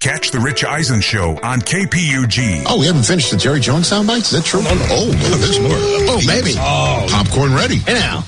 Catch The Rich Eisen Show on KPUG. Oh, we haven't finished the Jerry Jones sound bites? Is that true? Oh, there's more. Oh, maybe. Oh. Popcorn ready. Hey, now.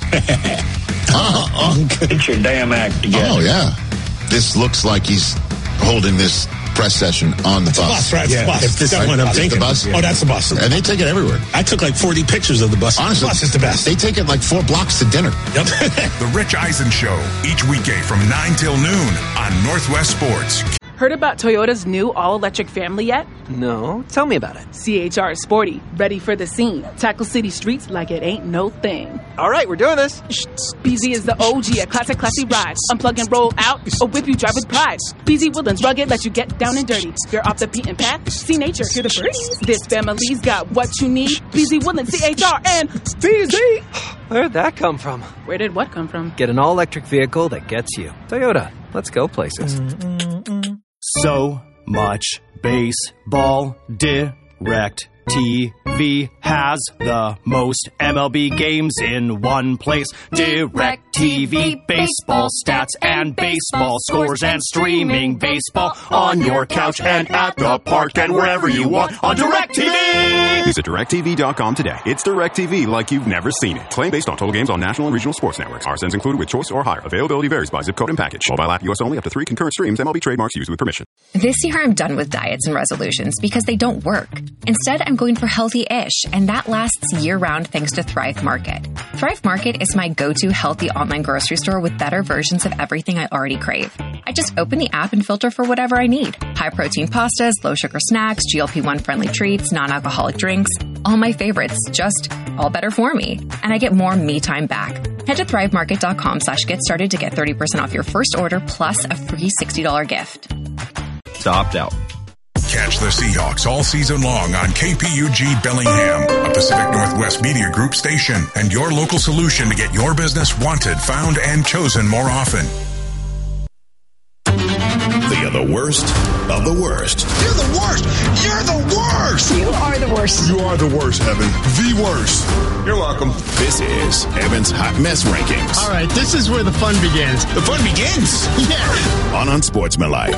Get your damn act together. Oh, yeah. This looks like he's holding this press session on the bus. Right? Yeah. The bus. If this is what I'm thinking. The bus? Oh, that's the bus. And they take it everywhere. I took like 40 pictures of the bus. Honestly, the bus is the best. They take it like 4 blocks to dinner. Yep. The Rich Eisen Show, each weekday from 9 till noon on Northwest Sports. Heard about Toyota's new all-electric family yet? No, tell me about it. CHR is sporty, ready for the scene. Tackle city streets like it ain't no thing. All right, we're doing this. BZ is the OG, a classy ride. Unplug and roll out, or whip you drive with pride. BZ Woodlands rugged, let you get down and dirty. You're off the beaten path, see nature, hear the birds. This family's got what you need. BZ Woodlands, CHR, and BZ. Where'd that come from? Where did what come from? Get an all-electric vehicle that gets you. Toyota, let's go places. So much baseball. Direct TV has the most MLB games in one place. Direct TV, baseball stats and baseball scores and streaming baseball on your couch and at the park and wherever you want on Direct TV. Visit DirecTV.com today. It's Direct TV like you've never seen it. Claim based on total games on national and regional sports networks. RSNs included with choice or higher. Availability varies by zip code and package. Mobile app US only, up to 3 concurrent streams. MLB trademarks used with permission. This year I'm done with diets and resolutions because they don't work. Instead, I'm going for healthy-ish, and that lasts year-round thanks to Thrive Market. Thrive Market is my go-to healthy online grocery store with better versions of everything I already crave. I just open the app and filter for whatever I need. High-protein pastas, low-sugar snacks, GLP-1 friendly treats, non-alcoholic drinks, all my favorites, just all better for me. And I get more me time back. Head to thrivemarket.com/get started to get 30% off your first order plus a free $60 gift. To opt out. Catch the Seahawks all season long on KPUG Bellingham, a Pacific Northwest Media Group station, and your local solution to get your business wanted, found, and chosen more often. They are the worst of the worst. You're the worst. You're the worst. You are the worst. You are the worst, Evan. The worst. You're welcome. This is Evan's Hot Mess Rankings. All right, this is where the fun begins. The fun begins. Yeah. On Unsportsmanlike.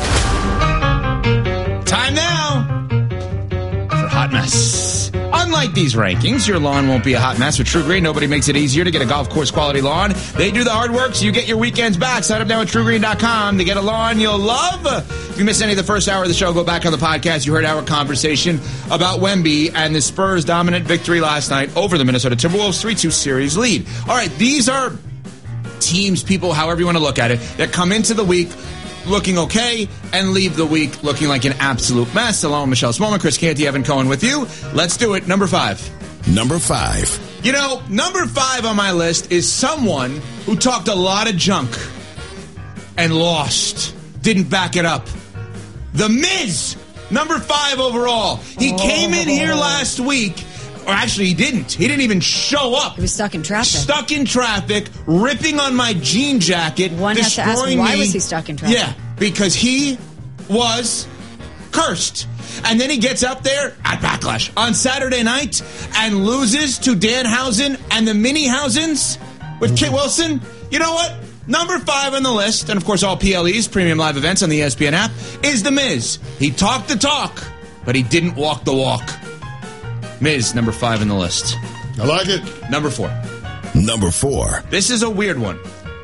Time now for Hot Mess. Unlike these rankings, your lawn won't be a hot mess. With True Green, nobody makes it easier to get a golf course quality lawn. They do the hard work, so you get your weekends back. Sign up now at TrueGreen.com to get a lawn you'll love. If you missed any of the first hour of the show, go back on the podcast. You heard our conversation about Wemby and the Spurs' dominant victory last night over the Minnesota Timberwolves 3-2 series lead. All right, these are teams, people, however you want to look at it, that come into the week looking okay and leave the week looking like an absolute mess. Along with Michelle Smallman, Chris Canty, Evan Cohen with you. Let's do it. Number 5. Number 5. You know, number 5 on my list is someone who talked a lot of junk and lost. Didn't back it up. The Miz, number 5 overall. He came in here last week. Or actually, he didn't. He didn't even show up. He was stuck in traffic. Stuck in traffic, ripping on my jean jacket. One has to ask, why was he stuck in traffic? Yeah, because he was cursed. And then he gets up there at Backlash on Saturday night and loses to Danhausen and the Mini-Hausens with Kit Wilson. You know what? Number 5 on the list, and of course all PLEs, premium live events on the ESPN app, is The Miz. He talked the talk, but he didn't walk the walk. Miz, number 5 on the list. I like it. Number 4. Number 4. This is a weird one.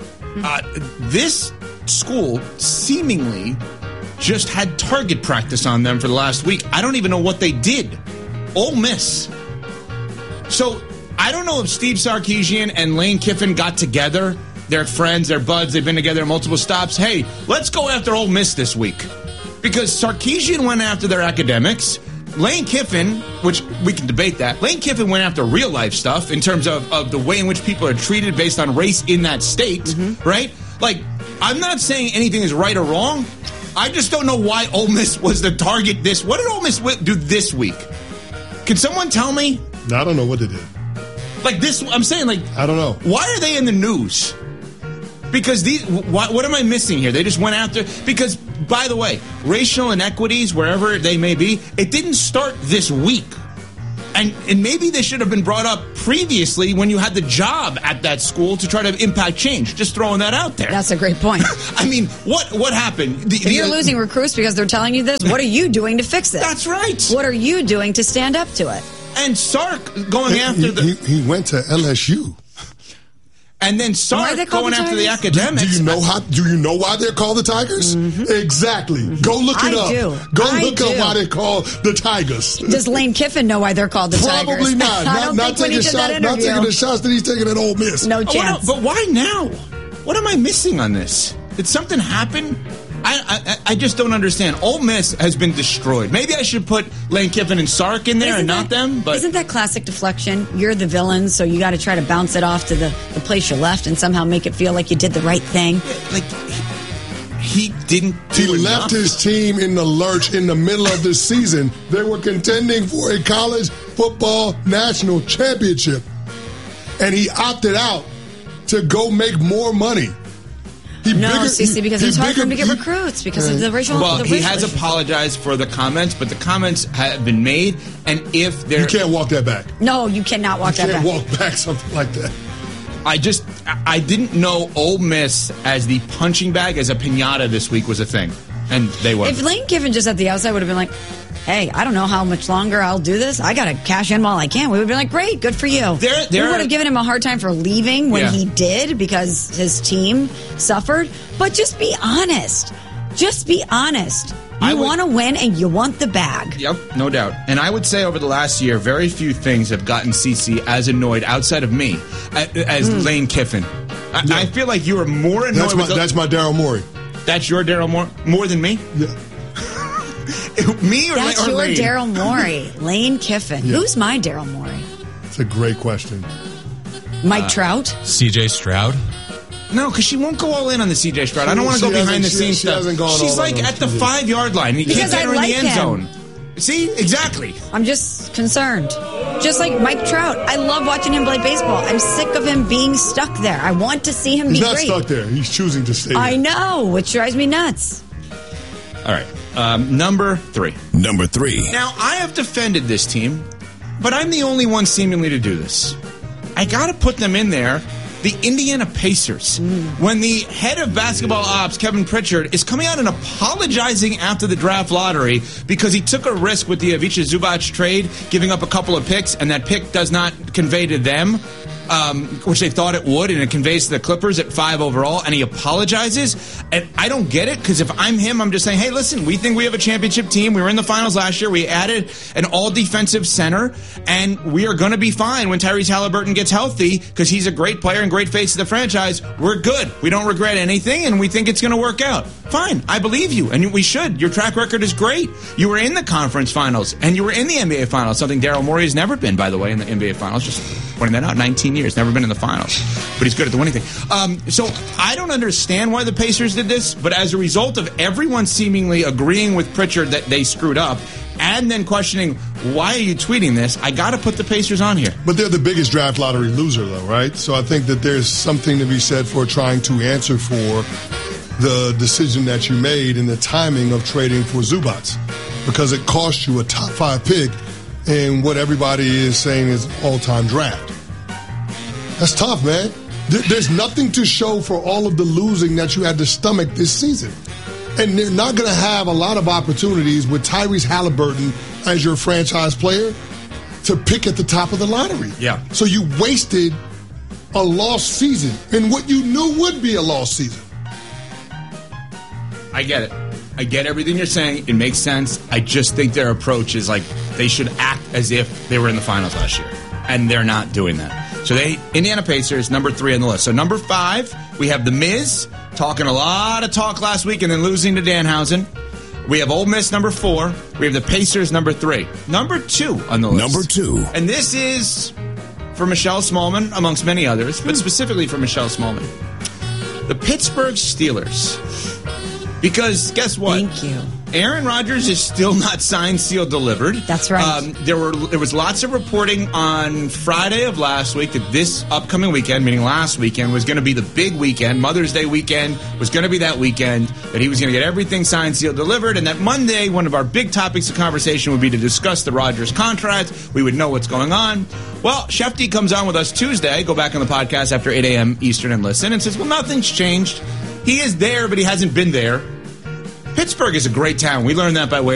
This school seemingly just had target practice on them for the last week. I don't even know what they did. Ole Miss. So, I don't know if Steve Sarkisian and Lane Kiffin got together. They're friends, they're buds, they've been together at multiple stops. Hey, let's go after Ole Miss this week. Because Sarkisian went after their academics. Lane Kiffin, which we can debate that, Lane Kiffin went after real life stuff in terms of the way in which people are treated based on race in that state, right? Like, I'm not saying anything is right or wrong. I just don't know why Ole Miss was the target this. What did Ole Miss do this week? Can someone tell me? I don't know what they did. Like this, I'm saying, like, I don't know. Why are they in the news? Because what am I missing here? They just went after, because, by the way, racial inequities, wherever they may be, it didn't start this week. And maybe they should have been brought up previously when you had the job at that school to try to impact change. Just throwing that out there. That's a great point. I mean, what happened? If you're losing recruits because they're telling you this, what are you doing to fix it? That's right. What are you doing to stand up to it? And Sark going after he went to LSU. And then Sark going after the academics. Do you know why they're called the Tigers? Mm-hmm. Exactly. Mm-hmm. Go look it up. Go look up why they're called the Tigers. Does Lane Kiffin know why they're called the Tigers? Probably not. Not taking the shots that he's taking at Ole Miss. No chance. But why now? What am I missing on this? Did something happen? I just don't understand. Ole Miss has been destroyed. Maybe I should put Lane Kiffin and Sark in there and not them. But isn't that classic deflection? You're the villain, so you got to try to bounce it off to the place you left and somehow make it feel like you did the right thing. Like he didn't. He left his team in the lurch in the middle of the season. They were contending for a college football national championship, and he opted out to go make more money. Because it's hard for him to get recruits because of the racial. Well, he has apologized for the comments, but the comments have been made, and if they're... You can't walk that back. No, you cannot walk that back. You can't walk back something like that. I didn't know Ole Miss as the punching bag, as a piñata this week was a thing, and they were. If Lane Kiffin just at the outside would have been like, hey, I don't know how much longer I'll do this. I got to cash in while I can. We would have been like, great, good for you. We would have given him a hard time for leaving when he did because his team suffered. But just be honest. Just be honest. You want to win and you want the bag. Yep, no doubt. And I would say over the last year, very few things have gotten CC as annoyed outside of me as Lane Kiffin. I feel like you are more annoyed That's my Daryl Morey. That's your Daryl Morey? More than me? Yeah. Me or That's or your Lane? Daryl Morey. Lane Kiffin. Yeah. Who's my Daryl Morey? It's a great question. Mike Trout? CJ Stroud? No, because she won't go all in on the CJ Stroud. I don't want to go behind the scenes stuff. She's like at the 5-yard line. You can't get her in the end zone. See? Exactly. I'm just concerned. Just like Mike Trout. I love watching him play baseball. I'm sick of him being stuck there. I want to see him be great. He's not stuck there. He's choosing to stay there. I know, which drives me nuts. All right. Number 3. Number 3. Now, I have defended this team, but I'm the only one seemingly to do this. I got to put them in there. The Indiana Pacers. When the head of basketball ops, Kevin Pritchard, is coming out and apologizing after the draft lottery because he took a risk with the Ivica Zubac trade, giving up a couple of picks, and that pick does not convey to them, which they thought it would, and it conveys to the Clippers at 5 overall, and he apologizes. And I don't get it, because if I'm him, I'm just saying, hey, listen, we think we have a championship team. We were in the finals last year. We added an all-defensive center, and we are going to be fine when Tyrese Halliburton gets healthy, because he's a great player and great face of the franchise. We're good. We don't regret anything, and we think it's going to work out. Fine. I believe you, and we should. Your track record is great. You were in the conference finals, and you were in the NBA finals, something Daryl Morey has never been, by the way, in the NBA finals. Just pointing that out. 19 years, never been in the finals, but he's good at the winning thing. So I don't understand why the Pacers did this, but as a result of everyone seemingly agreeing with Pritchard that they screwed up, and then questioning, why are you tweeting this, I got to put the Pacers on here. But they're the biggest draft lottery loser, though, right? So I think that there's something to be said for trying to answer for the decision that you made and the timing of trading for Zubac, because it cost you a top 5 pick in what everybody is saying is all-time draft. That's tough, man. There's nothing to show for all of the losing that you had to stomach this season. And they're not going to have a lot of opportunities with Tyrese Halliburton as your franchise player to pick at the top of the lottery. Yeah. So you wasted a lost season in what you knew would be a lost season. I get it. I get everything you're saying. It makes sense. I just think their approach is like they should act as if they were in the finals last year. And they're not doing that. So Indiana Pacers, number 3 on the list. So number 5, we have The Miz, talking a lot of talk last week and then losing to Danhausen. We have Ole Miss, number 4. We have the Pacers, number 3. Number 2 on the list. Number 2. And this is for Michelle Smallman, amongst many others, but specifically for Michelle Smallman. The Pittsburgh Steelers. Because guess what? Thank you. Aaron Rodgers is still not signed, sealed, delivered. That's right. There was lots of reporting on Friday of last week that this upcoming weekend, meaning last weekend, was going to be the big weekend. Mother's Day weekend was going to be that weekend, that he was going to get everything signed, sealed, delivered, and that Monday, one of our big topics of conversation would be to discuss the Rodgers contract. We would know what's going on. Well, Shefty comes on with us Tuesday. Go back on the podcast after 8 a.m. Eastern and listen, and says, well, nothing's changed. He is there, but he hasn't been there. Pittsburgh is a great town. We learned that by way